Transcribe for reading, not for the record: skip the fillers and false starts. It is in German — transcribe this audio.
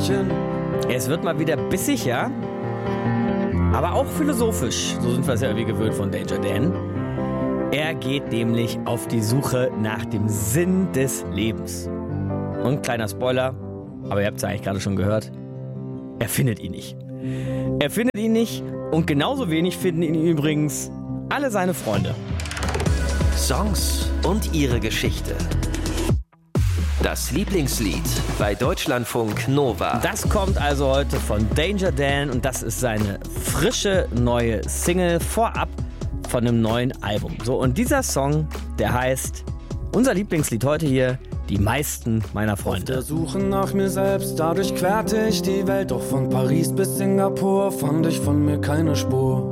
Männchen. Es wird mal wieder bissig, ja? Aber auch philosophisch. So sind wir es ja irgendwie gewöhnt von Danger Dan. Er geht nämlich auf die Suche nach dem Sinn des Lebens. Und kleiner Spoiler, aber ihr habt es ja eigentlich gerade schon gehört, er findet ihn nicht. Er findet ihn nicht und genauso wenig finden ihn übrigens alle seine Freunde. Songs und ihre Geschichte. Das Lieblingslied bei Deutschlandfunk Nova. Das kommt also heute von Danger Dan und das ist seine frische neue Single vorab von einem neuen Album. So, und dieser Song, der heißt, unser Lieblingslied heute hier, Die meisten meiner Auf Freunde. der Suche nach mir selbst, dadurch querte ich die Welt. Doch von Paris bis Singapur fand ich von mir keine Spur.